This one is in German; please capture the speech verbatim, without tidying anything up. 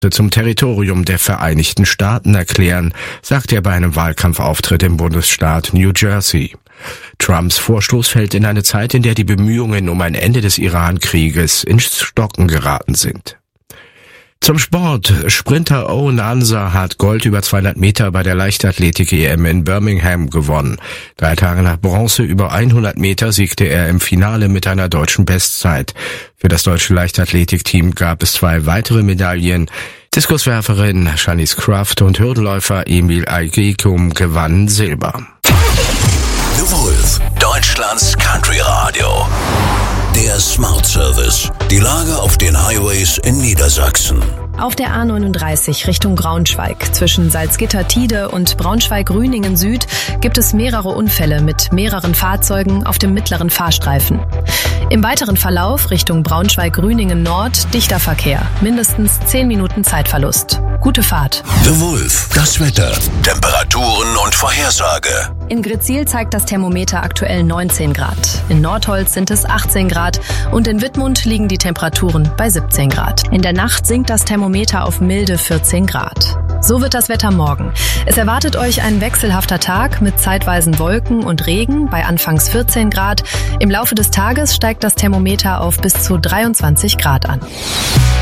zum Territorium der Vereinigten Staaten erklären, sagte er bei einem Wahlkampfauftritt im Bundesstaat New Jersey. Trumps Vorstoß fällt in eine Zeit, in der die Bemühungen um ein Ende des Iran-Krieges ins Stocken geraten sind. Zum Sport. Sprinter Owen Ansa hat Gold über zweihundert Meter bei der Leichtathletik-E M in Birmingham gewonnen. Drei Tage nach Bronze über hundert Meter siegte er im Finale mit einer deutschen Bestzeit. Für das deutsche Leichtathletikteam gab es zwei weitere Medaillen. Diskuswerferin Shanice Kraft und Hürdenläufer Emil Aigekum gewannen Silber. The Wolf, Deutschlands Country Radio. Der Smart Service. Die Lage auf den Highways in Niedersachsen. Auf der A neununddreißig Richtung Braunschweig zwischen Salzgitter-Tiede und Braunschweig-Rüningen Süd gibt es mehrere Unfälle mit mehreren Fahrzeugen auf dem mittleren Fahrstreifen. Im weiteren Verlauf Richtung Braunschweig-Rüningen Nord dichter Verkehr, mindestens zehn Minuten Zeitverlust. Gute Fahrt. The Wolf, das Wetter, Temperaturen und Vorhersage. In Gretzil zeigt das Thermometer aktuell neunzehn Grad. In Nordholz sind es achtzehn Grad und in Wittmund liegen die Temperaturen bei siebzehn Grad. In der Nacht sinkt das Thermometer auf milde vierzehn Grad. So wird das Wetter morgen. Es erwartet euch ein wechselhafter Tag mit zeitweisen Wolken und Regen bei anfangs vierzehn Grad. Im Laufe des Tages steigt das Thermometer auf bis zu dreiundzwanzig Grad an.